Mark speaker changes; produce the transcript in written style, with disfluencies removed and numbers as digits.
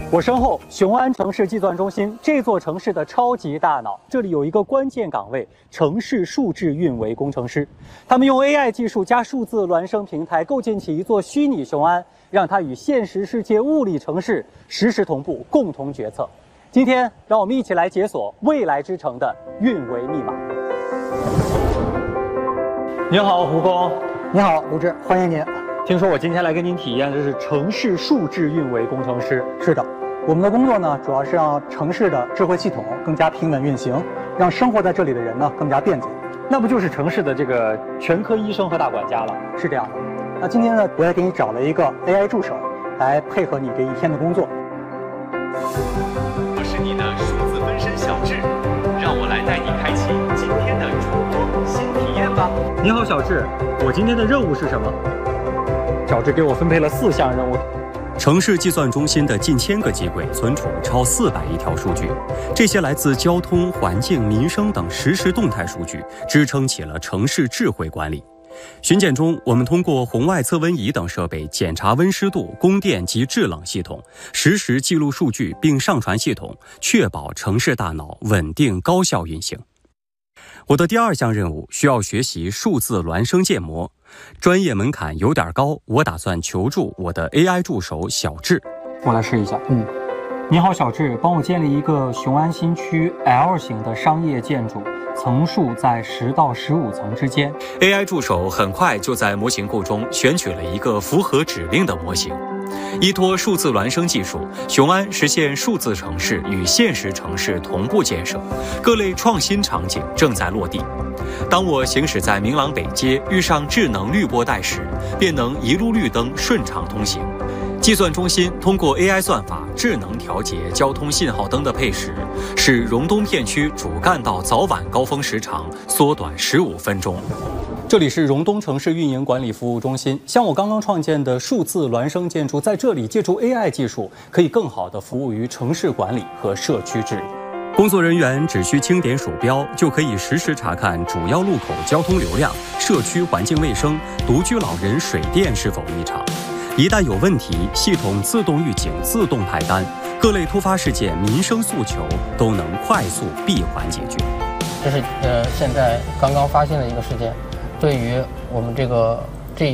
Speaker 1: 我身后，雄安城市计算中心，这座城市的超级大脑，这里有一个关键岗位——城市数字运维工程师。他们用 AI 技术加数字孪生平台，构建起一座虚拟雄安，让它与现实世界物理城市实时同步，共同决策。今天，让我们一起来解锁未来之城的运维密码。您好，胡工。
Speaker 2: 你好，卢志，欢迎您。
Speaker 1: 听说我今天来跟您体验的是城市数字运维工程师。
Speaker 2: 是的，我们的工作呢，主要是让城市的智慧系统更加平稳运行，让生活在这里的人呢更加便捷。
Speaker 1: 那不就是城市的这个全科医生和大管家了？
Speaker 2: 是这样的。那今天呢，我也给你找了一个 AI 助手，来配合你这一天的工作。
Speaker 3: 我是你的数字分身小智，让我来带你开启今天的主播新体验吧。
Speaker 1: 你好，小智，我今天的任务是什么？小智给我分配了4项任务。
Speaker 4: 城市计算中心的近1000个机柜存储超400亿条数据，这些来自交通、环境、民生等实时动态数据，支撑起了城市智慧管理。巡检中，我们通过红外测温仪等设备检查温湿度、供电及制冷系统，实时记录数据并上传系统，确保城市大脑稳定高效运行。我的第2项任务需要学习数字孪生建模，专业门槛有点高，我打算求助我的 AI 助手小智。
Speaker 1: 我来试一下。你好，小智，帮我建立一个雄安新区 L 型的商业建筑，层数在10到15层之间。
Speaker 4: AI 助手很快就在模型库中选取了一个符合指令的模型。依托数字孪生技术，雄安实现数字城市与现实城市同步建设，各类创新场景正在落地。当我行驶在明朗北街遇上智能绿波带时，便能一路绿灯顺畅通行。计算中心通过 AI 算法智能调节交通信号灯的配时，使荣东片区主干道早晚高峰时长缩短15分钟。这里是荣东城市运营管理服务中心，像我刚刚创建的数字孪生建筑，在这里借助 AI 技术，可以更好地服务于城市管理和社区治理。工作人员只需轻点鼠标，就可以实时查看主要路口交通流量、社区环境卫生、独居老人水电是否异常。一旦有问题，系统自动预警、自动派单，各类突发事件、民生诉求都能快速闭环解决。
Speaker 5: 这是现在刚刚发现的一个事件，对于我们这个